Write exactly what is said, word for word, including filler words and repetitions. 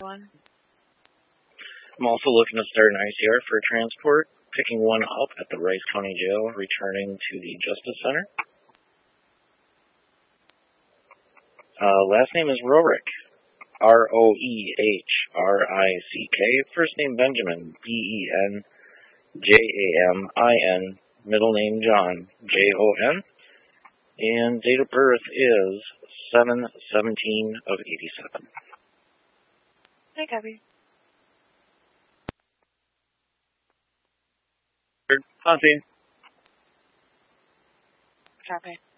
One. I'm also looking to start an I C R for transport, picking one up at the Rice County Jail, returning to the Justice Center. Uh, last name is Rorick, R O E H R I C K. First name Benjamin, B E N J A M I N. Middle name John, J O N. And date of birth is seven seventeen of eighty-seven. Hi, copy. Copy. Copy.